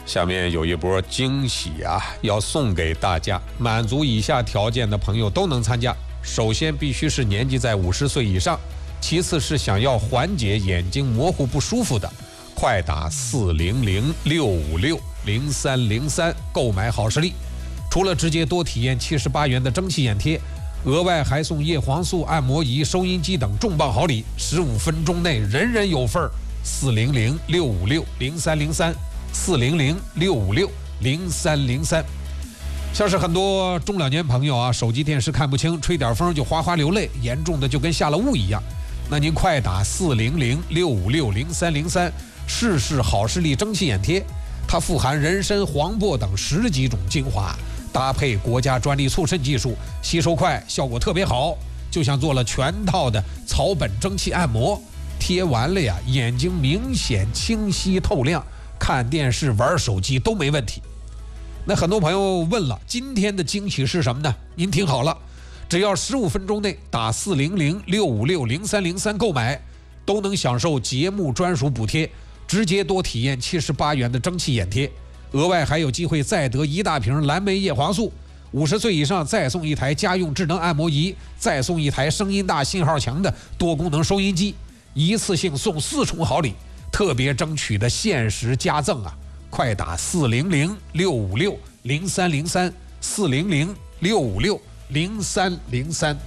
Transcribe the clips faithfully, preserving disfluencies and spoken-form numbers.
下面有一波惊喜啊，要送给大家，满足以下条件的朋友都能参加。首先必须是年纪在五十岁以上，其次是想要缓解眼睛模糊不舒服的，快打四零零六五六零三零三购买好视力。除了直接多体验七十八元的蒸汽眼贴，额外还送叶黄素、按摩仪、收音机等重磅好礼，十五分钟内人人有份儿。四零零六五六零三零三，四零零六五六零三零三。像是很多中老年朋友啊，手机电视看不清，吹点风就哗哗流泪，严重的就跟下了雾一样。那您快打四零零六五六零三零三，试试好视力蒸汽眼贴，它富含人参、黄柏等十几种精华，搭配国家专利促渗技术，吸收快，效果特别好，就像做了全套的草本蒸汽按摩。贴完了呀，眼睛明显清晰透亮，看电视玩手机都没问题。那很多朋友问了，今天的惊喜是什么呢？您听好了，只要十五分钟内打四零零六五六零三零三购买，都能享受节目专属补贴，直接多体验七十八元的蒸汽眼贴，额外还有机会再得一大瓶蓝莓叶黄素。五十岁以上再送一台家用智能按摩仪，再送一台声音大、信号强的多功能收音机。一次性送四重好礼，特别争取的限时加赠啊！快打四零零六五六零三零三，四零零六五六零三零三。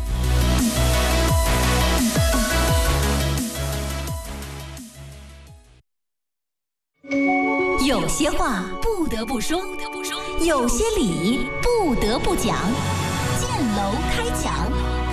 有些话不得不说，有些理不得不讲，建楼开讲。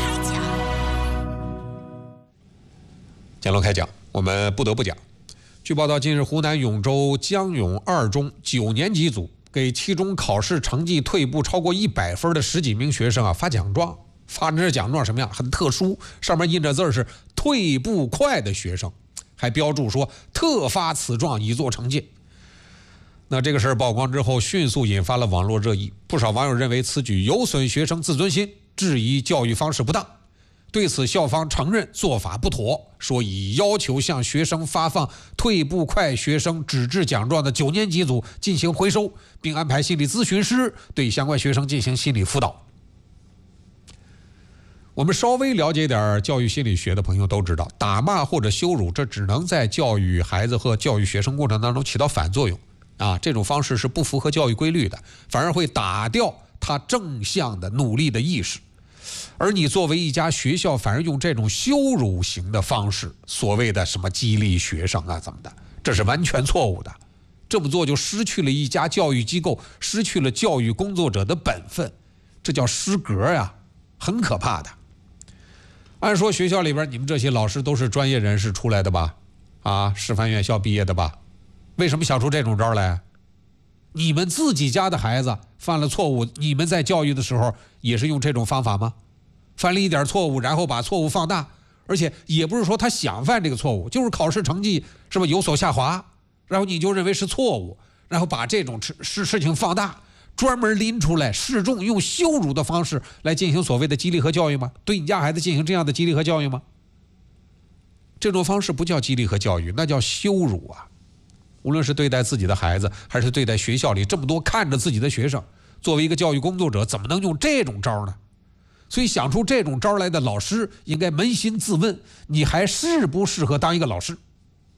建楼开讲，我们不得不讲。据报道，近日湖南永州江永二中九年级组给期中考试成绩退步超过一百分的十几名学生啊发奖状，发这奖状什么样？很特殊，上面印着字是“退步快”的学生，还标注说特发此状以作惩戒。那这个事儿曝光之后，迅速引发了网络热议，不少网友认为此举有损学生自尊心，质疑教育方式不当。对此，校方承认做法不妥，说已要求向学生发放退步快学生纸质奖状的九年级组进行回收，并安排心理咨询师对相关学生进行心理辅导。我们稍微了解点教育心理学的朋友都知道，打骂或者羞辱，这只能在教育孩子和教育学生过程当中起到反作用啊，这种方式是不符合教育规律的，反而会打掉他正向的努力的意识。而你作为一家学校，反而用这种羞辱型的方式，所谓的什么激励学生啊怎么的，这是完全错误的。这么做就失去了一家教育机构，失去了教育工作者的本分，这叫失格呀，很可怕的。按说学校里边你们这些老师都是专业人士出来的吧？啊，师范院校毕业的吧？为什么想出这种招来？你们自己家的孩子犯了错误，你们在教育的时候也是用这种方法吗？犯了一点错误，然后把错误放大，而且也不是说他想犯这个错误，就是考试成绩是不是有所下滑，然后你就认为是错误，然后把这种事事情放大，专门拎出来示众，用羞辱的方式来进行所谓的激励和教育吗？对你家孩子进行这样的激励和教育吗？这种方式不叫激励和教育，那叫羞辱啊！无论是对待自己的孩子，还是对待学校里这么多看着自己的学生，作为一个教育工作者，怎么能用这种招呢？所以想出这种招来的老师应该扪心自问，你还适不适合当一个老师？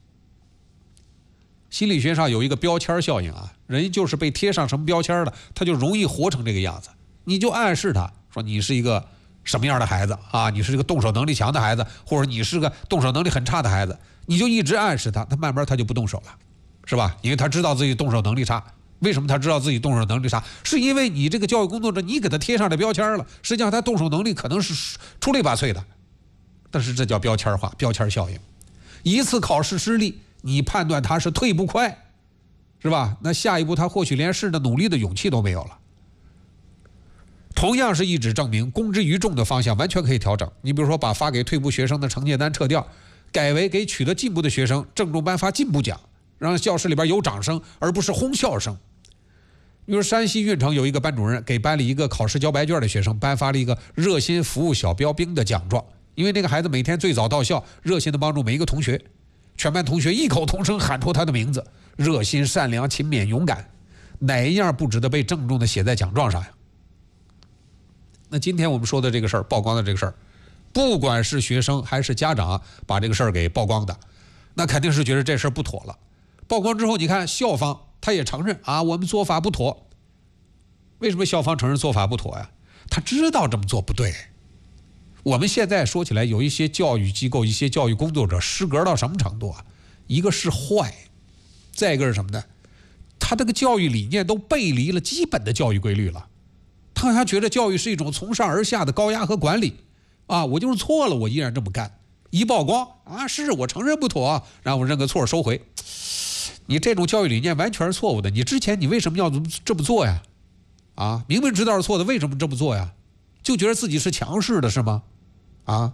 心理学上有一个标签效应啊，人就是被贴上什么标签了，他就容易活成这个样子。你就暗示他说你是一个什么样的孩子啊？你是一个动手能力强的孩子，或者你是个动手能力很差的孩子，你就一直暗示他，他慢慢他就不动手了，是吧？因为他知道自己动手能力差。为什么他知道自己动手能力差？是因为你这个教育工作者，你给他贴上这标签了，实际上他动手能力可能是出类拔萃的，但是这叫标签化、标签效应。一次考试失利，你判断他是退步快，是吧？那下一步他或许连试的努力的勇气都没有了。同样是一纸证明，公之于众的方向完全可以调整。你比如说，把发给退步学生的惩戒单撤掉，改为给取得进步的学生郑重颁发进步奖，让教室里边有掌声，而不是哄笑声。比如山西运城有一个班主任给班里一个考试交白卷的学生颁发了一个热心服务小标兵的奖状，因为那个孩子每天最早到校，热心的帮助每一个同学，全班同学异口同声喊出他的名字， 热心、善良、勤勉、勇敢，哪一样不值得被郑重的写在奖状上呀？那今天我们说的这个事儿，曝光的这个事儿，不管是学生还是家长把这个事儿给曝光的，那肯定是觉得这事儿不妥了。曝光之后，你看校方他也承认啊，我们做法不妥。为什么校方承认做法不妥呀？他知道这么做不对。我们现在说起来，有一些教育机构、一些教育工作者失格到什么程度啊？一个是坏，再一个是什么呢？他这个教育理念都背离了基本的教育规律了。他还觉得教育是一种从上而下的高压和管理啊！我就是错了，我依然这么干。一曝光啊，是我承认不妥啊，然后我认个错收回。你这种教育理念完全是错误的。你之前你为什么要这么做呀？啊，明明知道是错的，为什么这么做呀？就觉得自己是强势的是吗？啊，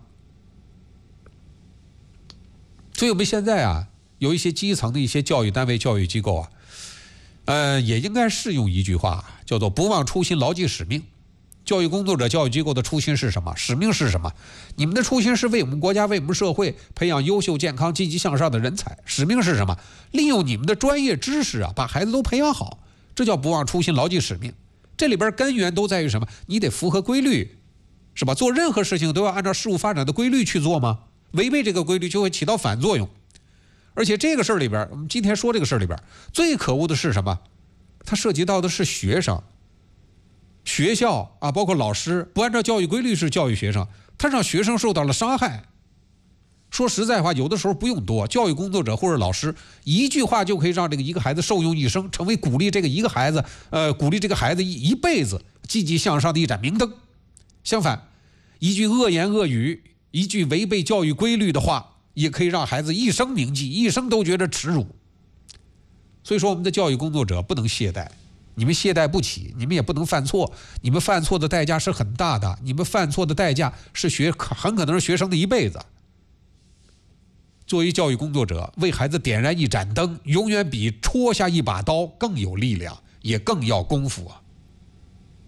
所以我们现在啊，有一些基层的一些教育单位、教育机构啊，呃，也应该适用一句话，叫做不忘初心，牢记使命。教育工作者、教育机构的初心是什么？使命是什么？你们的初心是为我们国家、为我们社会培养优秀、健康、积极向上的人才。使命是什么？利用你们的专业知识啊，把孩子都培养好，这叫不忘初心，牢记使命。这里边根源都在于什么？你得符合规律，是吧？做任何事情都要按照事物发展的规律去做吗？违背这个规律就会起到反作用。而且这个事儿里边，我们今天说这个事儿里边，最可恶的是什么？它涉及到的是学生。学校啊，包括老师不按照教育规律是教育学生，他让学生受到了伤害。说实在话，有的时候不用多，教育工作者或者老师一句话就可以让这个一个孩子受用一生，成为鼓励这个一个孩子，呃，鼓励这个孩子一一辈子积极向上的一盏明灯。相反，一句恶言恶语，一句违背教育规律的话，也可以让孩子一生铭记，一生都觉得耻辱。所以说，我们的教育工作者不能懈怠。你们懈怠不起，你们也不能犯错，你们犯错的代价是很大的，你们犯错的代价是学很可能是学生的一辈子。作为教育工作者，为孩子点燃一盏灯，永远比戳下一把刀更有力量，也更要功夫啊。